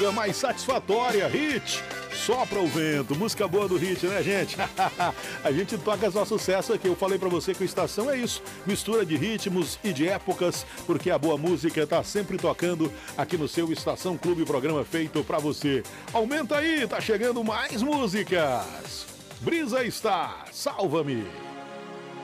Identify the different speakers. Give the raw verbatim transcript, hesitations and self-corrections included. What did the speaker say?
Speaker 1: mais satisfatória, Hit. Sopra o vento, música boa do Hit, né, gente? A gente toca só sucesso aqui. Eu falei pra você que o Estação é isso, mistura de ritmos e de épocas, porque a boa música tá sempre tocando aqui no seu Estação Clube, programa feito pra você. Aumenta aí, tá chegando mais músicas. Brisa Star, salva-me.